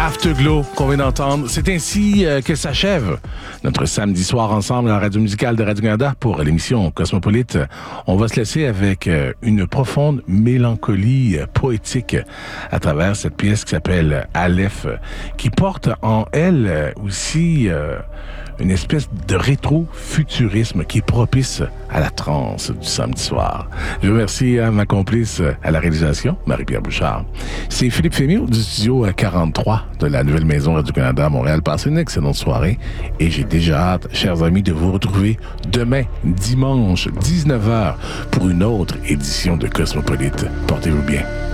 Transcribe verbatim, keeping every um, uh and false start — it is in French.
Afterglow qu'on vient d'entendre. C'est ainsi euh, que s'achève notre samedi soir ensemble à la radio musicale de Radio-Canada pour l'émission Cosmopolite. On va se laisser avec euh, une profonde mélancolie euh, poétique à travers cette pièce qui s'appelle Aleph, qui porte en elle euh, aussi euh, une espèce de rétro-futurisme qui est propice à la transe du samedi soir. Je remercie à ma complice à la réalisation, Marie-Pierre Bouchard. C'est Philippe Fémiot du studio quarante-trois de la nouvelle maison Radio-Canada à Montréal. Passez une excellente soirée et j'ai déjà hâte, chers amis, de vous retrouver demain, dimanche, dix-neuf heures, pour une autre édition de Cosmopolite. Portez-vous bien.